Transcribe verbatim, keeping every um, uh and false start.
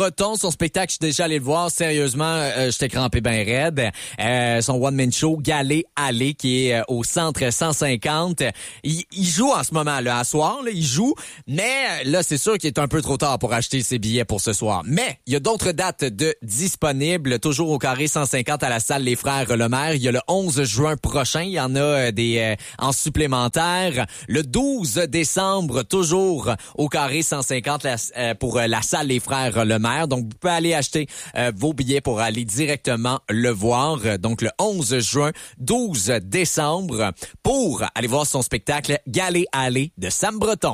Breton, son spectacle, je suis déjà allé le voir. Sérieusement, euh, j'étais crampé ben raide. Euh, son one-man show, Galet Allé, qui est euh, au Centre cent cinquante. Il, il joue en ce moment, là, à soir, là, il joue. Mais là, c'est sûr qu'il est un peu trop tard pour acheter ses billets pour ce soir. Mais il y a d'autres dates de disponibles, toujours au Carré cent cinquante à la salle Les Frères Lemaire. Il y a le onze juin prochain, il y en a euh, des euh, en supplémentaire. Le douze décembre, toujours au Carré cent cinquante la, euh, pour euh, la salle Les Frères Lemaire. Donc, vous pouvez aller acheter euh, vos billets pour aller directement le voir. Donc, le onze juin, douze décembre, pour aller voir son spectacle Galet Allé de Sam Breton.